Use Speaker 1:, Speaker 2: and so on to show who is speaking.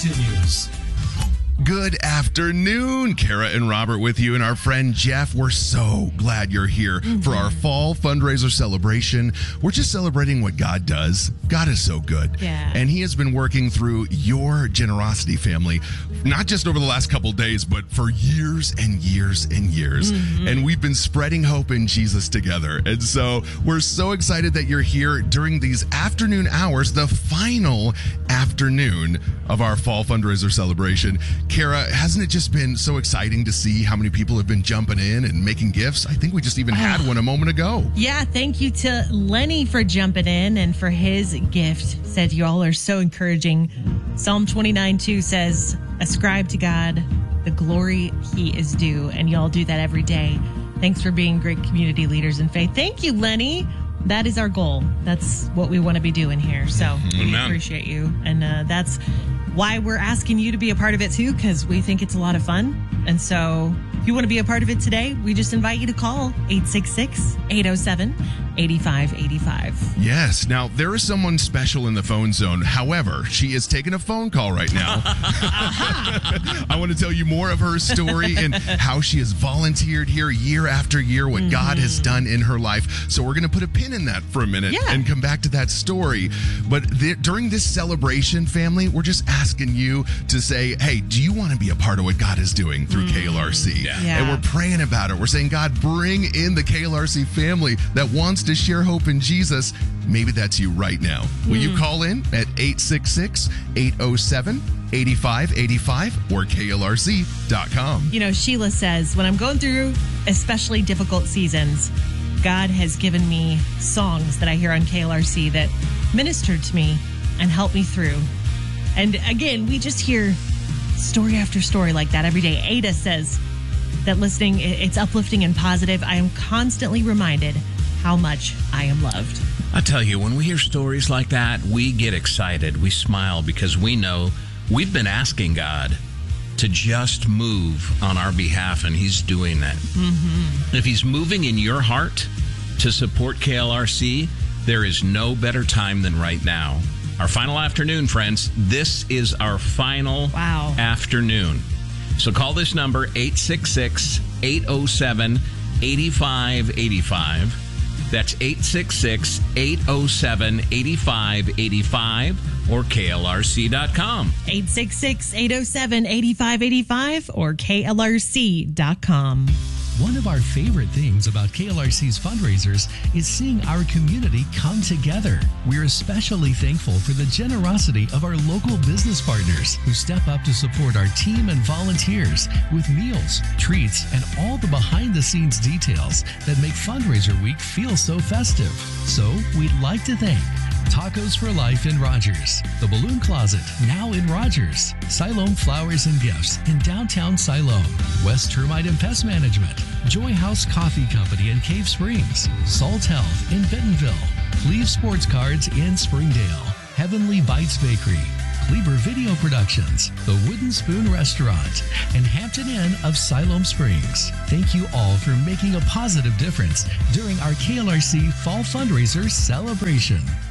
Speaker 1: continues.
Speaker 2: Good afternoon, Kara and Robert with you, and our friend Jeff. We're so glad you're here for our fall fundraiser celebration. We're just celebrating what God does. God is so good.
Speaker 3: Yeah.
Speaker 2: And he has been working through your generosity, family, not just over the last couple days, but for years and years and years. And we've been spreading hope in Jesus together. And so we're so excited that you're here during these afternoon hours, the final afternoon of our fall fundraiser celebration. Kara, hasn't it just been so exciting to see how many people have been jumping in and making gifts? I think we just even had one a moment ago.
Speaker 3: Yeah, thank you to Lenny for jumping in and for his gift. Said you all are so encouraging. Psalm 29:2 says, ascribe to God the glory he is due. And y'all do that every day. Thanks for being great community leaders in faith. Thank you, Lenny. That is our goal. That's what we want to be doing here. So we appreciate you. And that's why we're asking you to be a part of it too, because we think it's a lot of fun. And so if you want to be a part of it today, we just invite you to call 866-807-8585.
Speaker 2: Yes. Now, there is someone special in the phone zone. However, she is taking a phone call right now. I want to tell you more of her story and how she has volunteered here year after year, what God has done in her life. So we're going to put a pin in that for a minute and come back to that story. But during this celebration, family, we're just asking you to say, hey, do you want to be a part of what God is doing through KLRC?
Speaker 3: Yeah.
Speaker 2: And we're praying about it. We're saying, God, bring in the KLRC family that wants to share hope in Jesus. Maybe that's you right now. Will you call in at 866-807-8585 or KLRC.com?
Speaker 3: You know, Sheila says, when I'm going through especially difficult seasons, God has given me songs that I hear on KLRC that ministered to me and helped me through. And again, we just hear story after story like that every day. Ada says that listening, it's uplifting and positive. I am constantly reminded how much I am loved.
Speaker 1: I tell you, when we hear stories like that, we get excited. We smile because we know we've been asking God to just move on our behalf, and he's doing that. If he's moving in your heart to support KLRC, there is no better time than right now. Our final afternoon, friends. This is our final afternoon. So call this number, 866-807-8585. That's 866-807-8585 or KLRC.com.
Speaker 3: 866-807-8585 or KLRC.com.
Speaker 4: One of our favorite things about KLRC's fundraisers is seeing our community come together. We're especially thankful for the generosity of our local business partners who step up to support our team and volunteers with meals, treats, and all the behind-the-scenes details that make Fundraiser Week feel so festive. So we'd like to thank Tacos for Life in Rogers, The Balloon Closet, now in Rogers, Siloam Flowers and Gifts in downtown Siloam, West Termite and Pest Management, Joy House Coffee Company in Cave Springs, Salt Health in Bentonville, Cleve Sports Cards in Springdale, Heavenly Bites Bakery, Kleber Video Productions, The Wooden Spoon Restaurant, and Hampton Inn of Siloam Springs. Thank you all for making a positive difference during our KLRC Fall Fundraiser celebration.